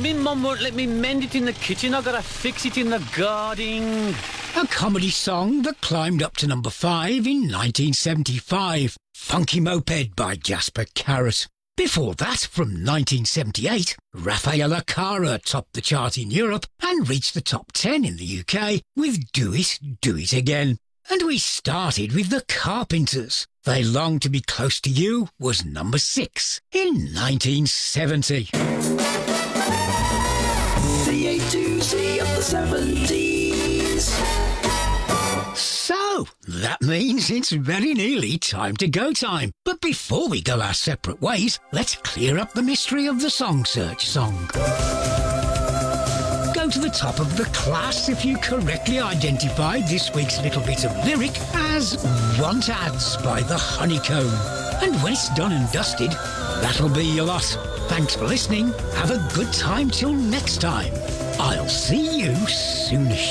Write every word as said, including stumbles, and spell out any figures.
me mum won't let me mend it in the kitchen. I gotta fix it in the garden. A comedy song that climbed up to number five in nineteen seventy-five. Funky Moped by Jasper Carrot. Before that, from nineteen seventy-eight, Raffaella Cara topped the chart in Europe and reached the top ten in the U K with Do It, Do It Again. And we started with the Carpenters. They Long to Be Close to You was number six in nineteen seventy. The A to Z of the seventies. So, that means it's very nearly time to go time. But before we go our separate ways, let's clear up the mystery of the Song Search song. Go to the top of the class if you correctly identified this week's little bit of lyric as Want Ads by The Honeycomb. And when it's done and dusted, that'll be your lot. Thanks for listening. Have a good time till next time. I'll see you soonish.